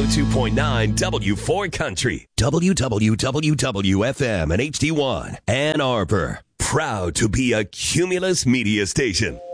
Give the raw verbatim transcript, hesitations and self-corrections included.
oh two point nine W four Country, W W W W F M and H D one, Ann Arbor. Proud to be a Cumulus media station.